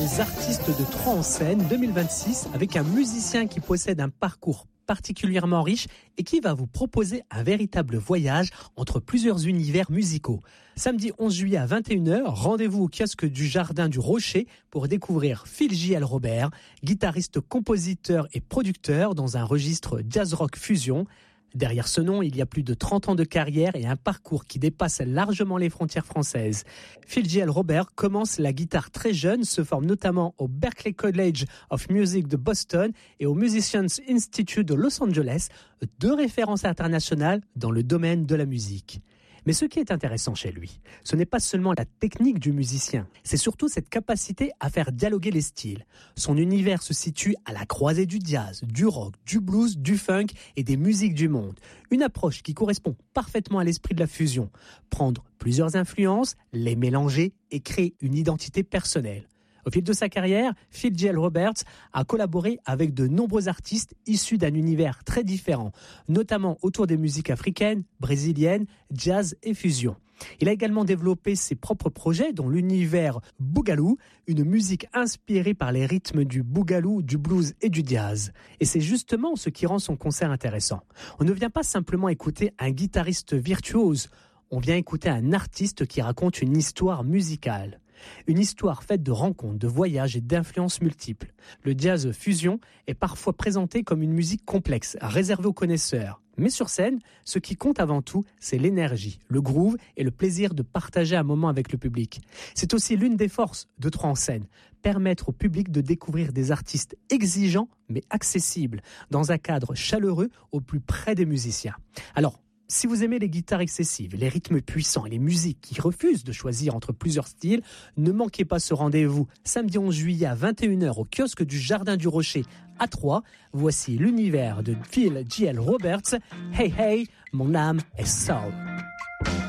Les artistes de Troyes en scène 2026 avec un musicien qui possède un parcours particulièrement riche et qui va vous proposer un véritable voyage entre plusieurs univers musicaux. Samedi 11 juillet à 21h, rendez-vous au kiosque du Jardin du Rocher pour découvrir Phil J.L. Robert, guitariste, compositeur et producteur dans un registre jazz-rock fusion. Derrière ce nom, il y a plus de 30 ans de carrière et un parcours qui dépasse largement les frontières françaises. Phil J.L. Robert commence la guitare très jeune, se forme notamment au Berklee College of Music de Boston et au Musicians Institute de Los Angeles, deux références internationales dans le domaine de la musique. Mais ce qui est intéressant chez lui, ce n'est pas seulement la technique du musicien, c'est surtout cette capacité à faire dialoguer les styles. Son univers se situe à la croisée du jazz, du rock, du blues, du funk et des musiques du monde. Une approche qui correspond parfaitement à l'esprit de la fusion. Prendre plusieurs influences, les mélanger et créer une identité personnelle. Au fil de sa carrière, Phil J.L. Roberts a collaboré avec de nombreux artistes issus d'un univers très différent, notamment autour des musiques africaines, brésiliennes, jazz et fusion. Il a également développé ses propres projets, dont l'univers Boogaloo, une musique inspirée par les rythmes du boogaloo, du blues et du jazz. Et c'est justement ce qui rend son concert intéressant. On ne vient pas simplement écouter un guitariste virtuose, on vient écouter un artiste qui raconte une histoire musicale. Une histoire faite de rencontres, de voyages et d'influences multiples. Le jazz fusion est parfois présenté comme une musique complexe, réservée aux connaisseurs. Mais sur scène, ce qui compte avant tout, c'est l'énergie, le groove et le plaisir de partager un moment avec le public. C'est aussi l'une des forces de Troyes en scène, permettre au public de découvrir des artistes exigeants mais accessibles, dans un cadre chaleureux au plus près des musiciens. Alors, si vous aimez les guitares excessives, les rythmes puissants et les musiques qui refusent de choisir entre plusieurs styles, ne manquez pas ce rendez-vous samedi 11 juillet à 21h au kiosque du Jardin du Rocher à Troyes. Voici l'univers de Phil J.L. Roberts. Hey hey, mon âme est soul.